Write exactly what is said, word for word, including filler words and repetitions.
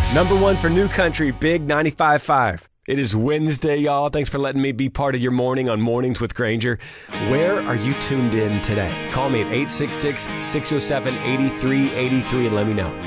Number one for New Country, Big ninety-five point five. It is Wednesday, y'all. Thanks for letting me be part of your morning on Mornings with Granger. Where are you tuned in today? Call me at eight six six, six oh seven, eight three eight three and let me know.